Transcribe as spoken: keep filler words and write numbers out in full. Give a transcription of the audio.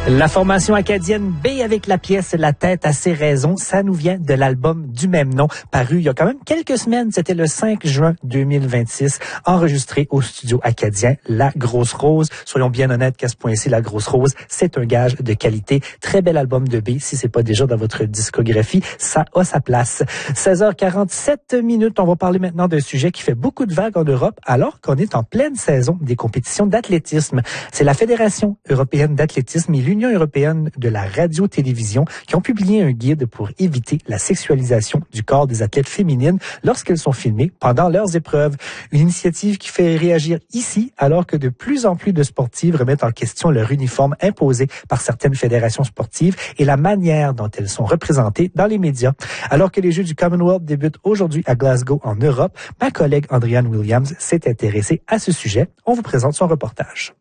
La formation acadienne B avec la pièce La tête à ses raisons, ça nous vient de l'album du même nom, paru il y a quand même quelques semaines, c'était le cinq juin deux mille vingt-six, enregistré au studio acadien La Grosse Rose. Soyons bien honnêtes qu'à ce point-ci, La Grosse Rose, c'est un gage de qualité. Très bel album de B, si c'est pas déjà dans votre discographie, ça a sa place. seize heures quarante-sept minutes, on va parler maintenant d'un sujet qui fait beaucoup de vagues en Europe, alors qu'on est en pleine saison des compétitions d'athlétisme. C'est la Fédération européenne d'athlétisme et l'Union européenne de la radio-télévision qui ont publié un guide pour éviter la sexualisation du corps des athlètes féminines lorsqu'elles sont filmées pendant leurs épreuves. Une initiative qui fait réagir ici alors que de plus en plus de sportives remettent en question leur uniforme imposé par certaines fédérations sportives et la manière dont elles sont représentées dans les médias. Alors que les Jeux du Commonwealth débutent aujourd'hui à Glasgow en Europe, ma collègue Andréane Williams s'est intéressée à ce sujet. On vous présente son reportage.